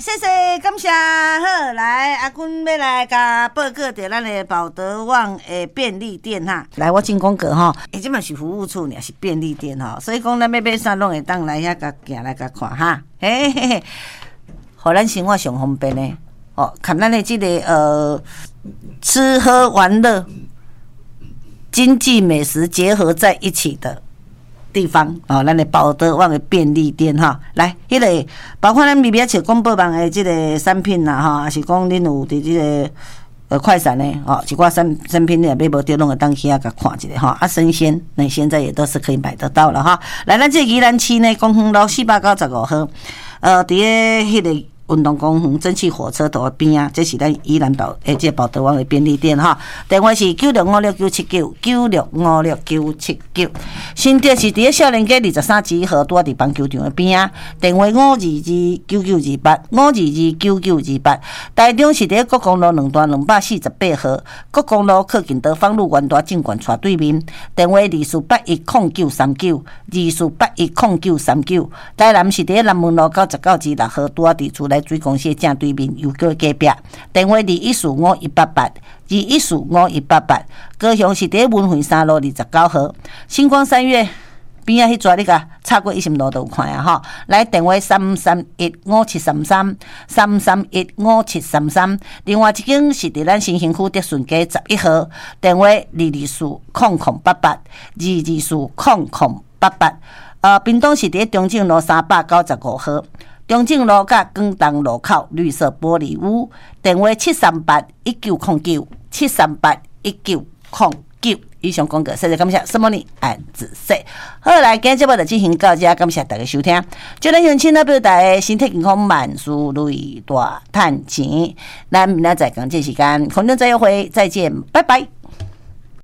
谢谢感谢。好，来阿君要来甲报告着咱的保德旺的便利店哈。来，我进广告吼，即嘛是服务处，也是便利店吼，所以讲咱要买啥拢会当来遐甲行来甲看哈。嘿嘿嘿，互咱生活上方便的哦，看咱的这个吃喝玩乐、经济美食结合在一起的地方哦，咱的保德旺的便利店哈，来，迄个包括咱咪咪找广播网的这个产品啦哈，还是讲恁有伫这个快闪的哦，一寡产品你也买无着，拢会当去遐甲看一下哈。啊，生鲜那现在也都是可以买得到了哈。来，咱这宜兰市呢，公园路495号，伫个迄个运动公园蒸汽火车头边啊，这是咱宜兰这保德旺的便利店哈。电话是96569996569979，新店是伫个少年街23支号，拄伫棒球场的边啊。电话5229928，5229928。台中是伫个国公路2段248号，国公路靠近德芳路元大证券斜对面。电话24810939，24810939。台南是伫个南门路99支6号，拄伫厝内水公司正对面，又叫隔壁。电话2145188214451888。高雄是伫文惠3路29号，星光三月边仔迄撮你甲插过一心路都有看啊吼。来电话3315733，3315733。另外一间是伫咱新兴区德顺街11号，电话2240088，2240088。屏东是伫中正路395号。中正路甲广东路口绿色玻璃屋，电话7381909，7381909。以上广告，谢谢感谢，什么呢？按仔细。好，来，今日节目就进行到这，感谢大家收听。祝咱乡亲那表大家身体健康，万事如意，大赚钱。咱明仔载讲这时间，空中再会，再见，拜拜。